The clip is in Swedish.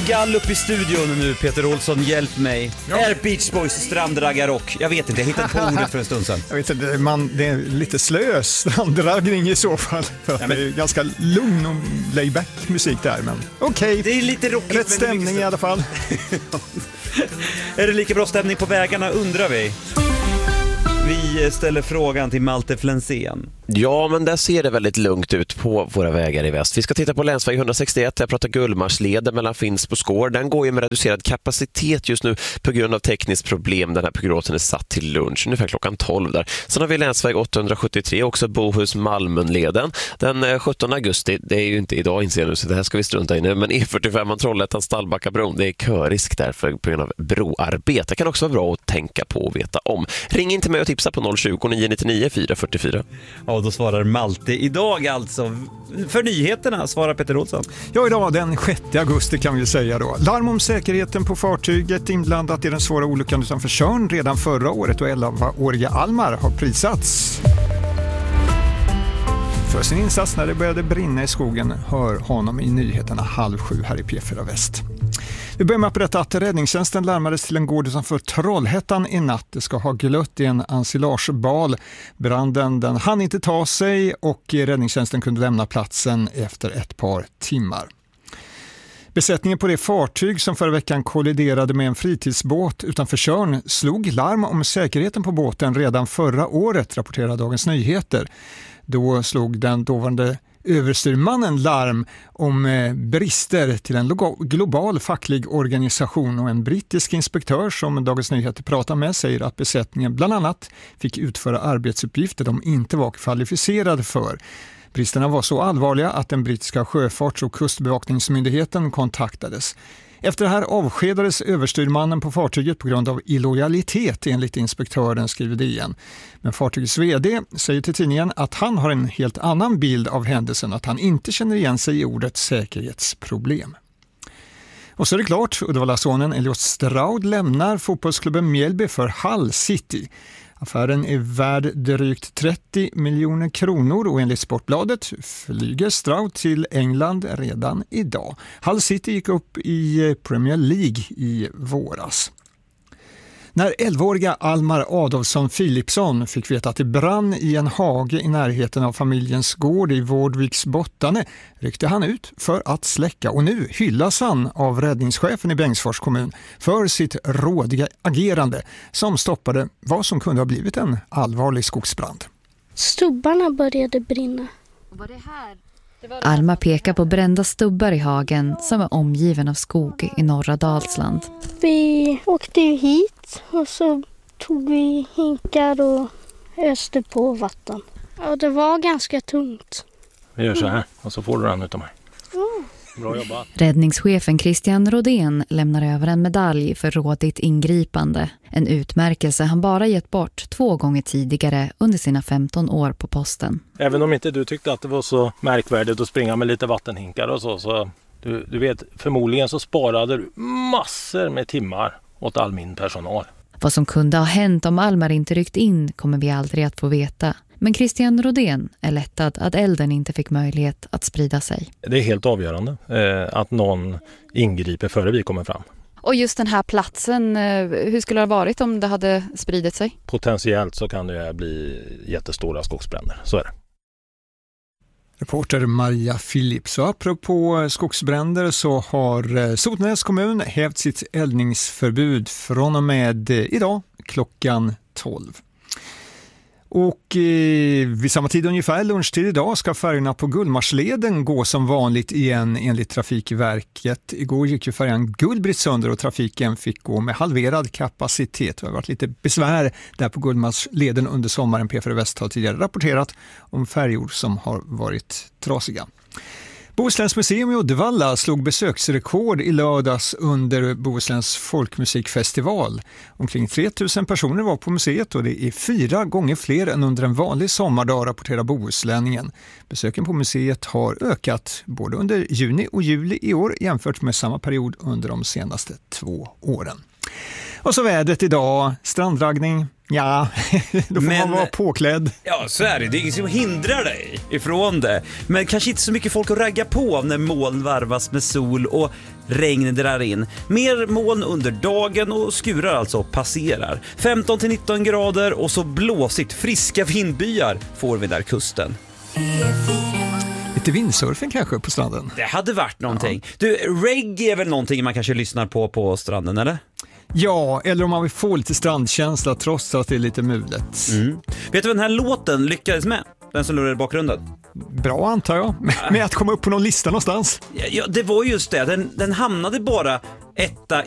gallup i studion nu, Peter Olsson, hjälp mig. Är Beach Boys strandraggarrock? Jag vet inte, jag hittade på ordet för en stund sedan. Jag vet inte, det är lite slö strandraggning i så fall. För att det är ganska lugn och layback musik där, men okej. Det är lite rockigt. Rätt stämning i alla fall. Är det lika bra stämning på vägarna, undrar vi? Vi ställer frågan till Malte Flensén. Ja, men där ser det väldigt lugnt ut på våra vägar i väst. Vi ska titta på länsväg 161. Jag pratar Gullmarsleden mellan Finnsbo och Skår. Den går ju med reducerad kapacitet just nu på grund av tekniskt problem. Den här prognosen är satt till lunch, ungefär klockan 12 där. Sen har vi länsväg 873, också Bohus-Malmönleden. Den 17 augusti, det är ju inte idag inser nu, så det här ska vi strunta i nu. Men E45 Trollhättan Stallbackabron, det är körisk därför på grund av broarbete. Det kan också vara bra att tänka på och veta om. Ring in till mig och tipsa på 020 999 444. Ja, då svarar Malte idag alltså. För nyheterna svarar Peter Olsson. Ja, idag den 6 augusti kan vi säga då. Larm om säkerheten på fartyget inblandat i den svåra olyckan utanför Tjörn redan förra året, och 11-åriga Almar har prisats för sin insats när det började brinna i skogen. Hör honom i nyheterna 6:30 här i P4 Väst. Vi börjar med att att räddningstjänsten larmades till en gård utanför Trollhättan i natt. Det ska ha glött i en ensilagebal. Branden den hann inte ta sig och räddningstjänsten kunde lämna platsen efter ett par timmar. Besättningen på det fartyg som förra veckan kolliderade med en fritidsbåt utanför Tjörn slog larm om säkerheten på båten redan förra året, rapporterar Dagens Nyheter. Då slog den dåvarande överstyrmannen larm om brister till en global facklig organisation, och en brittisk inspektör som Dagens Nyheter pratar med säger att besättningen bland annat fick utföra arbetsuppgifter de inte var kvalificerade för. Bristerna var så allvarliga att den brittiska sjöfarts- och kustbevakningsmyndigheten kontaktades. Efter det här avskedades överstyrmannen på fartyget på grund av illojalitet, enligt inspektören, skriver DN. Men fartygets vd säger till tidningen att han har en helt annan bild av händelsen, att han inte känner igen sig i ordet säkerhetsproblem. Och så är det klart, Uddevallasonen Elliot Stroud lämnar fotbollsklubben Mjällby för Hull City. Affären är värd drygt 30 miljoner kronor och enligt Sportbladet flyger Stroud till England redan idag. Hull City gick upp i Premier League i våras. När 11-åriga Almar Adolfsson Philipsson fick veta att det brann i en hage i närheten av familjens gård i Vårdviks Bottane ryckte han ut för att släcka, och nu hyllas han av räddningschefen i Bengtsfors kommun för sitt rådiga agerande som stoppade vad som kunde ha blivit en allvarlig skogsbrand. Stubbarna började brinna. Var det här? Alma pekar på brända stubbar i hagen som är omgiven av skog i norra Dalsland. Vi åkte hit och så tog vi hinkar och öste på vatten. Ja, det var ganska tungt. Vi gör så här och så får du den utav mig. Bra jobbat. Räddningschefen Christian Rodén lämnar över en medalj för rådigt ingripande. En utmärkelse han bara gett bort 2 gånger tidigare under sina 15 år på posten. Även om inte du tyckte att det var så märkvärdigt att springa med lite vattenhinkar och så du vet, förmodligen så sparade du massor med timmar åt all min personal. Vad som kunde ha hänt om Almar inte ryckt in kommer vi aldrig att få veta. Men Christian Rodén är lättad att elden inte fick möjlighet att sprida sig. Det är helt avgörande att någon ingriper före vi kommer fram. Och just den här platsen, hur skulle det ha varit om det hade spridit sig? Potentiellt så kan det bli jättestora skogsbränder, så är det. Reporter Maria Philips. Och apropå skogsbränder så har Sotnäs kommun hävt sitt eldningsförbud från och med idag klockan 12. Och vid samma tid ungefär lunchtid idag ska färgerna på Gullmarsleden gå som vanligt igen enligt Trafikverket. Igår gick ju färjan Gullbritt sönder och trafiken fick gå med halverad kapacitet. Det har varit lite besvär där på Gullmarsleden under sommaren. P4 Väst har tidigare rapporterat om färjor som har varit trasiga. Bohusläns museum i Uddevalla slog besöksrekord i lördags under Bohusläns folkmusikfestival. Omkring 3000 personer var på museet och det är 4 gånger fler än under en vanlig sommardag, rapporterar Bohuslänningen. Besöken på museet har ökat både under juni och juli i år jämfört med samma period under de senaste 2 åren. Och så vädret idag, strandraggning. Ja, då får man vara påklädd. Ja, så är det. Det är inget som hindrar dig ifrån det. Men kanske inte så mycket folk att ragga på när moln varvas med sol. Och regn drar in. Mer moln under dagen och skurar alltså passerar. 15-19 grader och så blåsigt friska vindbyar får vi där kusten. Lite windsurfing kanske på stranden. Det hade varit någonting. Du, reggae är väl någonting man kanske lyssnar på stranden, eller? Ja, eller om man vill få lite strandkänsla trots att det är lite mulet. Vet du vad den här låten lyckades med? Den som lurar i bakgrunden. Bra antar jag. Med att komma upp på någon lista någonstans. Ja, det var just det. Den hamnade bara etta